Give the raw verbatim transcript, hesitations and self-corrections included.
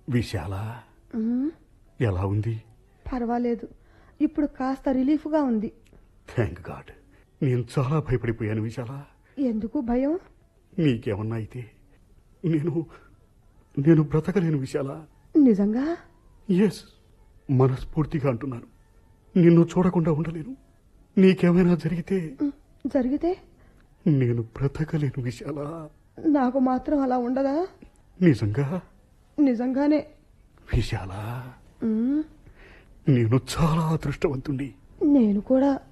విశాల ఉమ్, ఎలా ఉంది? పర్వాలేదు, ఇప్పుడు కాస్త రిలీఫ్గా ఉంది. Thank God. నేను చాలా భయపడిపోయాను విశాల. ఎందుకు భయం? నీకేమన్నా అయితే నేను నేను బ్రతకలేను విశాల. నిజంగా? ఎస్, మనస్ఫూర్తిగా అంటున్నాను. నిన్ను చూడకుండా ఉండలేను. నీకేమైనా జరిగితే ఉమ్, జరిగితే నేను బ్రతకలేను విశాల. నాకు మాత్రం అలా ఉండదా? నిజంగా నిజంగానే. విశాల, ఉమ్, నేను చాలా అదృష్టవంతుణ్ణి. నేను కూడా.